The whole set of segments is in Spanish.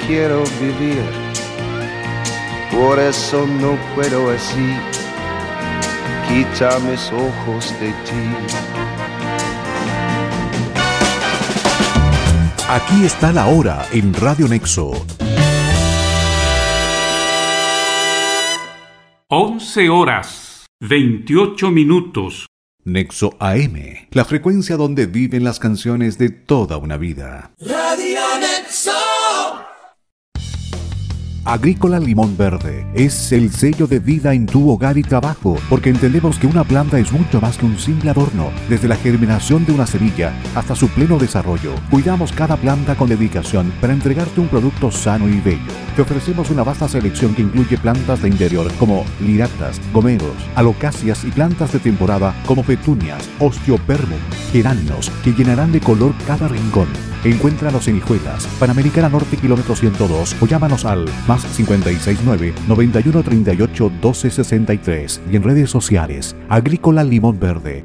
quiero vivir, por eso no puedo así, quita mis ojos de ti. Aquí está la hora en Radio Nexo. 11:28. Nexo AM, la frecuencia donde viven las canciones de toda una vida. Radio Nexo. Agrícola Limón Verde es el sello de vida en tu hogar y trabajo, porque entendemos que una planta es mucho más que un simple adorno. Desde la germinación de una semilla hasta su pleno desarrollo, cuidamos cada planta con dedicación para entregarte un producto sano y bello. Te ofrecemos una vasta selección que incluye plantas de interior como liractas, gomeros, alocáceas y plantas de temporada como petunias, osteoperbum, geráneos, que llenarán de color cada rincón. Encuéntranos en Hijuelas, Panamericana Norte, kilómetro 102, o llámanos al +569 9138 1263 y en redes sociales Agrícola Limón Verde.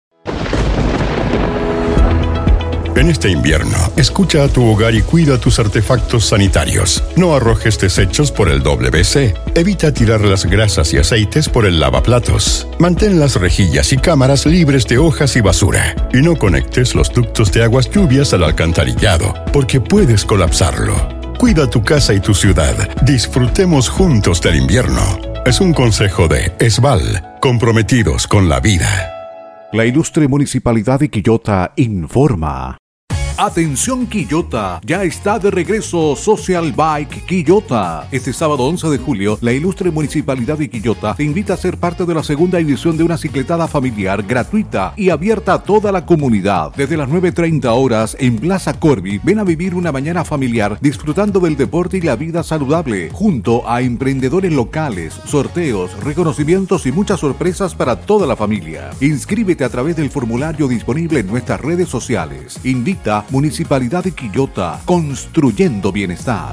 En este invierno, escucha a tu hogar y cuida tus artefactos sanitarios. No arrojes desechos por el WC. Evita tirar las grasas y aceites por el lavaplatos. Mantén las rejillas y cámaras libres de hojas y basura. Y no conectes los ductos de aguas lluvias al alcantarillado, porque puedes colapsarlo. Cuida tu casa y tu ciudad. Disfrutemos juntos del invierno. Es un consejo de Esval, comprometidos con la vida. La ilustre Municipalidad de Quillota informa. Atención Quillota, ya está de regreso Social Bike Quillota. Este sábado 11 de julio, la ilustre Municipalidad de Quillota te invita a ser parte de la segunda edición de una cicletada familiar gratuita y abierta a toda la comunidad. Desde las 9:30 horas en Plaza Corby, ven a vivir una mañana familiar disfrutando del deporte y la vida saludable, junto a emprendedores locales, sorteos, reconocimientos y muchas sorpresas para toda la familia. Inscríbete a través del formulario disponible en nuestras redes sociales. Invita Municipalidad de Quillota, construyendo bienestar.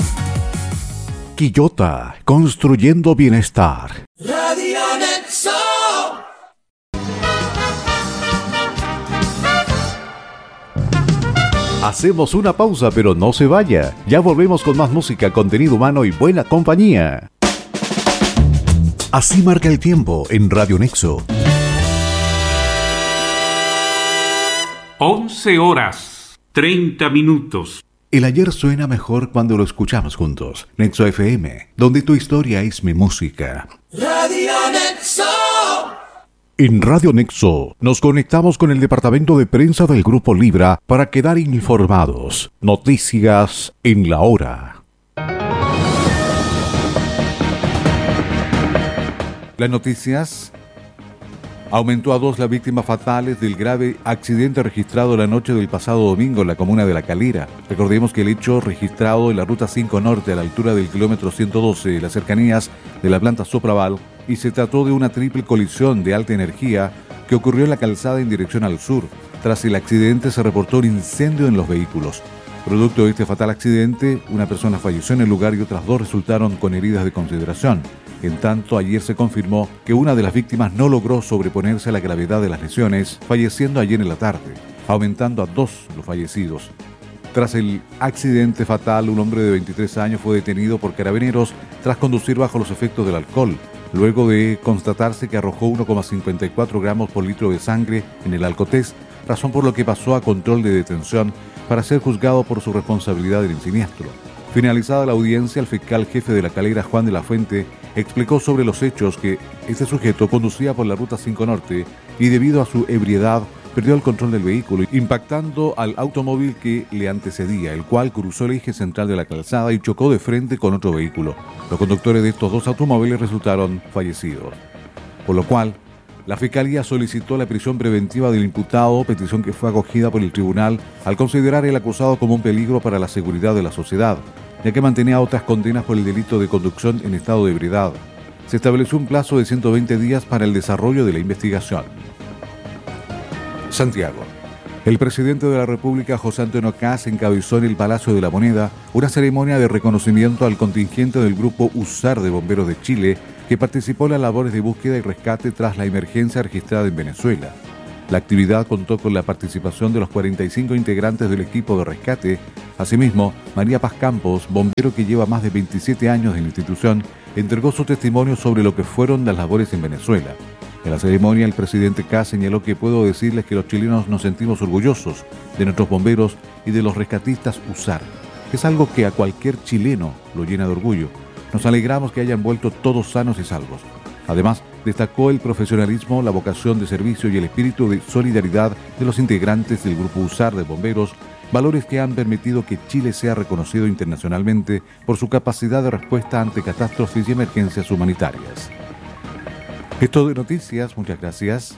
Quillota, construyendo bienestar. Radio Nexo. Hacemos una pausa, pero no se vaya. Ya volvemos con más música, contenido humano y buena compañía. Así marca el tiempo en Radio Nexo. 11:30. El ayer suena mejor cuando lo escuchamos juntos. Nexo FM, donde tu historia es mi música. Radio Nexo. En Radio Nexo nos conectamos con el departamento de prensa del Grupo Libra para quedar informados. Noticias en la hora. Las noticias. Aumentó a 2 las víctimas fatales del grave accidente registrado la noche del pasado domingo en la comuna de La Calera. Recordemos que el hecho registrado en la Ruta 5 Norte a la altura del kilómetro 112, en las cercanías de la planta Sopraval, y se trató de una triple colisión de alta energía que ocurrió en la calzada en dirección al sur. Tras el accidente se reportó un incendio en los vehículos. Producto de este fatal accidente, una persona falleció en el lugar y otras 2 resultaron con heridas de consideración. En tanto, ayer se confirmó que una de las víctimas no logró sobreponerse a la gravedad de las lesiones, falleciendo ayer en la tarde, aumentando a 2 los fallecidos. Tras el accidente fatal, un hombre de 23 años fue detenido por carabineros tras conducir bajo los efectos del alcohol, luego de constatarse que arrojó 1,54 gramos por litro de sangre en el alcotest, razón por lo que pasó a control de detención para ser juzgado por su responsabilidad en el siniestro. Finalizada la audiencia, el fiscal jefe de La Calera, Juan de la Fuente, explicó sobre los hechos que este sujeto conducía por la Ruta 5 Norte y debido a su ebriedad perdió el control del vehículo, impactando al automóvil que le antecedía, el cual cruzó el eje central de la calzada y chocó de frente con otro vehículo. Los conductores de estos 2 automóviles resultaron fallecidos, por lo cual la Fiscalía solicitó la prisión preventiva del imputado, petición que fue acogida por el tribunal al considerar el acusado como un peligro para la seguridad de la sociedad, ya que mantenía otras condenas por el delito de conducción en estado de ebriedad. Se estableció un plazo de 120 días para el desarrollo de la investigación. Santiago. El presidente de la República, José Antonio Kast, encabezó en el Palacio de la Moneda una ceremonia de reconocimiento al contingente del Grupo USAR de Bomberos de Chile, que participó en las labores de búsqueda y rescate tras la emergencia registrada en Venezuela. La actividad contó con la participación de los 45 integrantes del equipo de rescate. Asimismo, María Paz Campos, bombero que lleva más de 27 años en la institución, entregó su testimonio sobre lo que fueron las labores en Venezuela. En la ceremonia, el presidente K señaló que puedo decirles que los chilenos nos sentimos orgullosos de nuestros bomberos y de los rescatistas USAR. Es algo que a cualquier chileno lo llena de orgullo. Nos alegramos que hayan vuelto todos sanos y salvos. Además, destacó el profesionalismo, la vocación de servicio y el espíritu de solidaridad de los integrantes del Grupo USAR de bomberos, valores que han permitido que Chile sea reconocido internacionalmente por su capacidad de respuesta ante catástrofes y emergencias humanitarias. Esto de noticias, muchas gracias.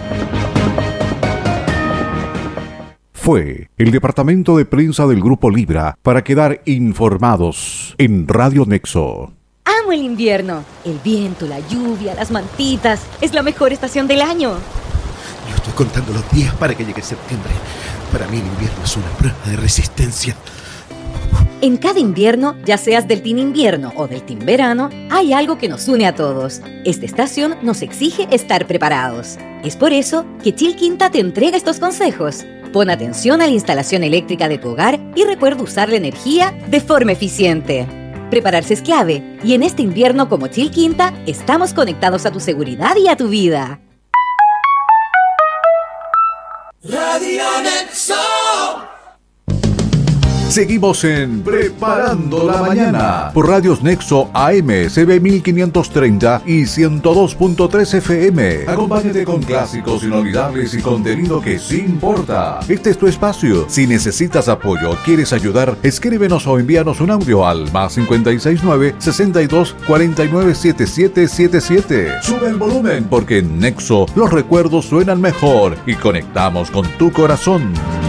Fue el departamento de prensa del Grupo Libra para quedar informados en Radio Nexo. Amo el invierno, el viento, la lluvia, las mantitas, es la mejor estación del año. Yo estoy contando los días para que llegue septiembre. Para mí el invierno es una prueba de resistencia. En cada invierno, ya seas del team invierno o del team verano, hay algo que nos une a todos. Esta estación nos exige estar preparados. Es por eso que Chilquinta te entrega estos consejos. Pon atención a la instalación eléctrica de tu hogar y recuerda usar la energía de forma eficiente. Prepararse es clave, y en este invierno como Chilquinta, estamos conectados a tu seguridad y a tu vida. Radio Nexo. Seguimos en Preparando la Mañana por Radios Nexo AM, CB 1530 y 102.3 FM. Acompáñate con clásicos inolvidables y contenido que sí importa. Este es tu espacio. Si necesitas apoyo o quieres ayudar, escríbenos o envíanos un audio al +569 62 49 7777. Sube el volumen porque en Nexo los recuerdos suenan mejor y conectamos con tu corazón.